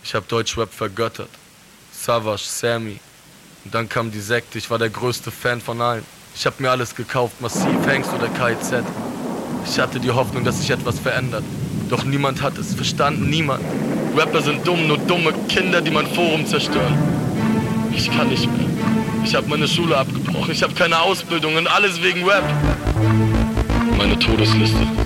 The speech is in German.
Ich hab Deutschrap vergöttert. Savage, Sammy. Und dann kam die Sekte, ich war der größte Fan von allen. Ich hab mir alles gekauft, Massiv, Hengst oder KIZ. Ich hatte die Hoffnung, dass sich etwas verändert. Doch niemand hat es verstanden, niemand. Rapper sind dumm, nur dumme Kinder, die mein Forum zerstören. Ich kann nicht mehr. Ich hab meine Schule abgebrochen, ich hab keine Ausbildung und alles wegen Rap. Meine Todesliste.